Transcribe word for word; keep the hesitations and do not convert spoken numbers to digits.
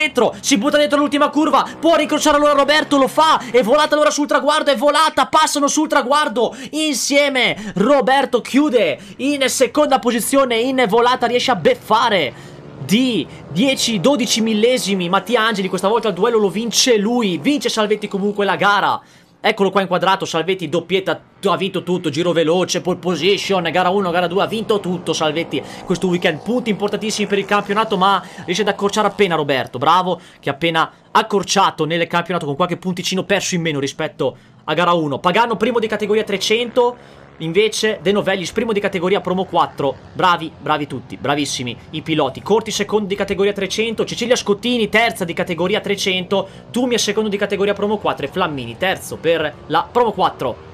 dentro, si butta dentro l'ultima curva, può rincrociare allora Roberto, lo fa, è volata allora sul traguardo, è volata, passano sul traguardo insieme. Roberto chiude in seconda posizione, in volata riesce a beffare di dieci dodici millesimi Mattia Angeli. Questa volta il duello lo vince lui, vince Salvetti comunque la gara. Eccolo qua inquadrato, Salvetti doppietta, ha vinto tutto, giro veloce, pole position, gara uno, gara due, ha vinto tutto Salvetti questo weekend. Punti importantissimi per il campionato, ma riesce ad accorciare appena Roberto, bravo, che ha appena accorciato nel campionato con qualche punticino perso in meno rispetto a gara uno. Pagano primo di categoria trecento, invece De Novellis primo di categoria promo quattro. Bravi, bravi tutti, bravissimi i piloti. Corti secondo di categoria trecento, Cecilia Scottini terza di categoria trecento, Tumi è secondo di categoria promo quattro e Flammini terzo per la promo quattro.